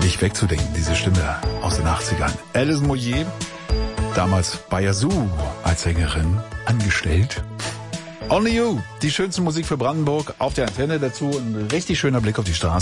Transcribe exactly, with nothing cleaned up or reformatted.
Nicht wegzudenken, diese Stimme aus den achtzigern. Alice Moyer, damals bei Yazoo als Sängerin angestellt. Only You, die schönste Musik für Brandenburg auf der Antenne. Dazu ein richtig schöner Blick auf die Straße.